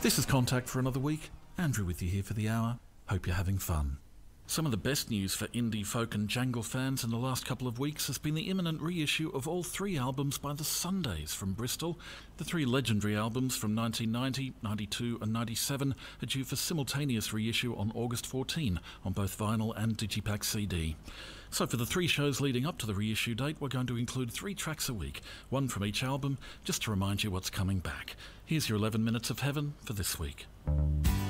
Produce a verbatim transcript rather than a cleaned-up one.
This is Contact for another week. Andrew with you here for the hour. Hope you're having fun. Some of the best news for indie folk and jangle fans in the last couple of weeks has been the imminent reissue of all three albums by the Sundays from Bristol. The three legendary albums from nineteen ninety, ninety-two and ninety-seven are due for simultaneous reissue on August fourteenth on both vinyl and digipack C D. So for the three shows leading up to the reissue date, we're going to include three tracks a week, one from each album, just to remind you what's coming back. Here's your eleven minutes of heaven for this week.